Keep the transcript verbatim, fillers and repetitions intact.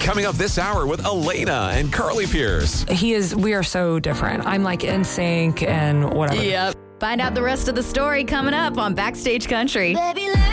Coming up this hour with Elena and Carly Pierce. He is, we are so different. I'm like in sync and whatever. Yep. Find out the rest of the story coming up on Backstage Country. Baby, let